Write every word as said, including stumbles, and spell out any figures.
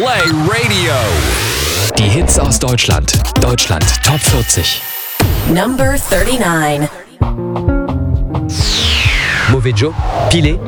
Play Radio. Die Hits aus Deutschland. Deutschland Top vierzig. Number thirty-nine. Mauvais Joe, Pilé,